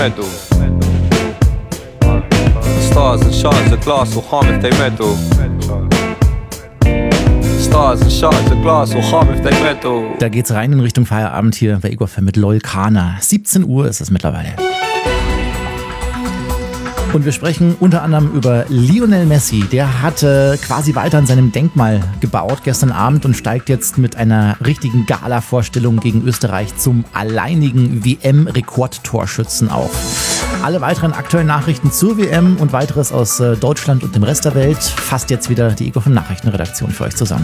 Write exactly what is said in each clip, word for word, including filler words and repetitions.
metal. Stars and shards of glass will harm if they meddle. Stars and shards of glass will harm if they meddle. Da geht's rein in Richtung Feierabend hier bei Ego F M mit Loyal Kana. siebzehn Uhr ist es mittlerweile. Und wir sprechen unter anderem über Lionel Messi. Der hatte quasi weiter an seinem Denkmal gebaut gestern Abend und steigt jetzt mit einer richtigen Gala-Vorstellung gegen Österreich zum alleinigen W M-Rekordtorschützen auf. Alle weiteren aktuellen Nachrichten zur W M und weiteres aus Deutschland und dem Rest der Welt fasst jetzt wieder die Ego F M Nachrichtenredaktion für euch zusammen.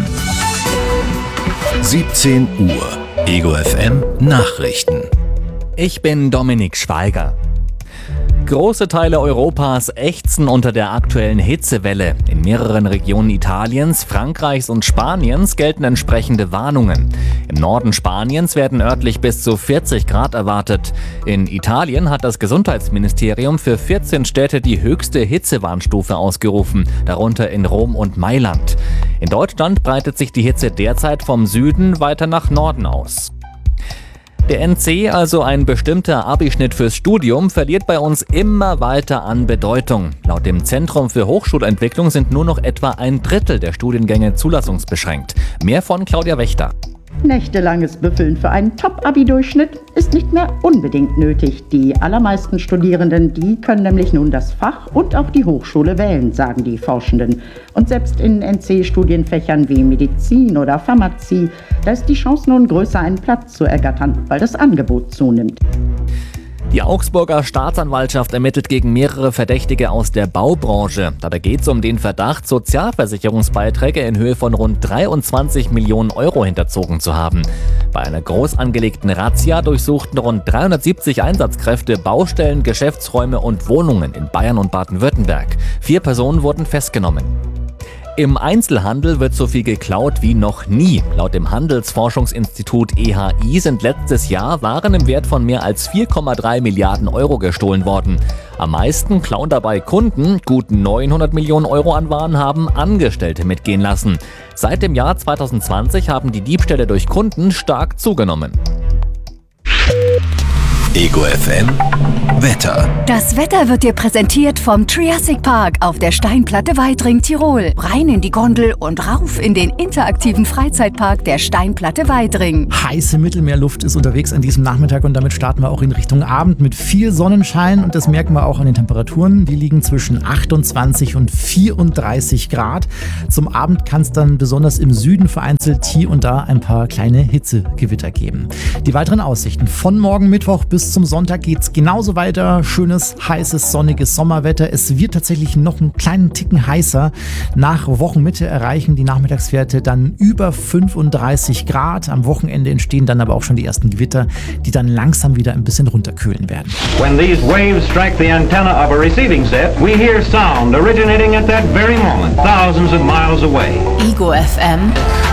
siebzehn Uhr. Ego F M Nachrichten. Ich bin Dominik Schweiger. Große Teile Europas ächzen unter der aktuellen Hitzewelle. In mehreren Regionen Italiens, Frankreichs und Spaniens gelten entsprechende Warnungen. Im Norden Spaniens werden örtlich bis zu vierzig Grad erwartet. In Italien hat das Gesundheitsministerium für vierzehn Städte die höchste Hitzewarnstufe ausgerufen, darunter in Rom und Mailand. In Deutschland breitet sich die Hitze derzeit vom Süden weiter nach Norden aus. Der N C, also ein bestimmter Abischnitt fürs Studium, verliert bei uns immer weiter an Bedeutung. Laut dem Zentrum für Hochschulentwicklung sind nur noch etwa ein Drittel der Studiengänge zulassungsbeschränkt. Mehr von Claudia Wächter. Nächtelanges Büffeln für einen Top-Abi-Durchschnitt ist nicht mehr unbedingt nötig. Die allermeisten Studierenden, die können nämlich nun das Fach und auch die Hochschule wählen, sagen die Forschenden. Und selbst in N C-Studienfächern wie Medizin oder Pharmazie, da ist die Chance nun größer, einen Platz zu ergattern, weil das Angebot zunimmt. Die Augsburger Staatsanwaltschaft ermittelt gegen mehrere Verdächtige aus der Baubranche. Dabei geht es um den Verdacht, Sozialversicherungsbeiträge in Höhe von rund dreiundzwanzig Millionen Euro hinterzogen zu haben. Bei einer groß angelegten Razzia durchsuchten rund dreihundertsiebzig Einsatzkräfte Baustellen, Geschäftsräume und Wohnungen in Bayern und Baden-Württemberg. Vier Personen wurden festgenommen. Im Einzelhandel wird so viel geklaut wie noch nie. Laut dem Handelsforschungsinstitut E H I sind letztes Jahr Waren im Wert von mehr als vier Komma drei Milliarden Euro gestohlen worden. Am meisten klauen dabei Kunden. Gut neunhundert Millionen Euro an Waren haben Angestellte mitgehen lassen. Seit dem Jahr zwanzig zwanzig haben die Diebstähle durch Kunden stark zugenommen. Ego F M Wetter. Das Wetter wird dir präsentiert vom Triassic Park auf der Steinplatte Weitring, Tirol. Rein in die Gondel und rauf in den interaktiven Freizeitpark der Steinplatte Weitring. Heiße Mittelmeerluft ist unterwegs an diesem Nachmittag und damit starten wir auch in Richtung Abend mit viel Sonnenschein und das merken wir auch an den Temperaturen. Die liegen zwischen achtundzwanzig und vierunddreißig Grad. Zum Abend kann es dann besonders im Süden vereinzelt hier und da ein paar kleine Hitzegewitter geben. Die weiteren Aussichten von morgen Mittwoch bis zum Sonntag geht es genauso weiter. Schönes, heißes, sonniges Sommerwetter. Es wird tatsächlich noch einen kleinen Ticken heißer. Nach Wochenmitte erreichen die Nachmittagswerte dann über fünfunddreißig Grad. Am Wochenende entstehen dann aber auch schon die ersten Gewitter, die dann langsam wieder ein bisschen runterkühlen werden. When these waves strike the antenna of a receiving set, we hear sound originating at that very moment, thousands of miles away. Ego F M.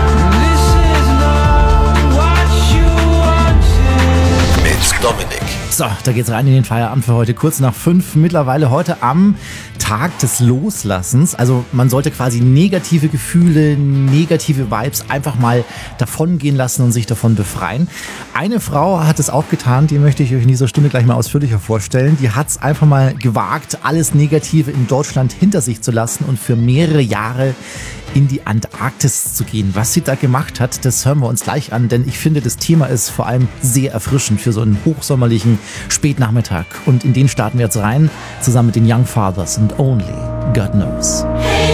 Dominik. So, da geht's rein in den Feierabend für heute, kurz nach fünf. Mittlerweile heute am Tag des Loslassens. Also man sollte quasi negative Gefühle, negative Vibes einfach mal davon gehen lassen und sich davon befreien. Eine Frau hat es auch getan, die möchte ich euch in dieser Stunde gleich mal ausführlicher vorstellen. Die hat es einfach mal gewagt, alles Negative in Deutschland hinter sich zu lassen und für mehrere Jahre in die Antarktis zu gehen. Was sie da gemacht hat, das hören wir uns gleich an, denn ich finde, das Thema ist vor allem sehr erfrischend für so einen hochsommerlichen Spätnachmittag. Und in den starten wir jetzt rein, zusammen mit den Young Fathers und Only God Knows.